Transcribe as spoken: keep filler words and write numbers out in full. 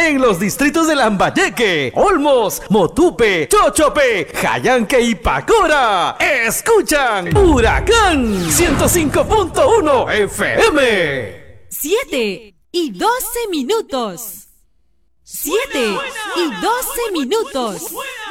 en los distritos de Lambayeque, Olmos, Motupe, Chochope, Jayanque y Pacora. Escuchan Huracán ciento cinco punto uno F M. Siete y doce minutos. Siete y doce minutos.